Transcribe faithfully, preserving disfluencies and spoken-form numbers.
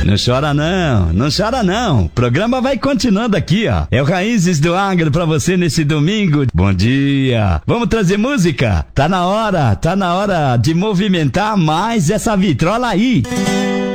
Não chora não, não chora não. O programa vai continuando aqui, ó. É o Raízes do Agro pra você nesse domingo. Bom dia. Vamos trazer música? Tá na hora, tá na hora de movimentar mais essa vitrola aí.